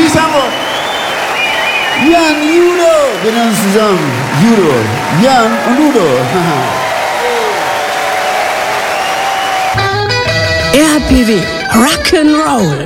Sambung. Jan Udo. Wir nennen uns zusammen Udo. Jan und Udo. RBB Rock'n'Roll.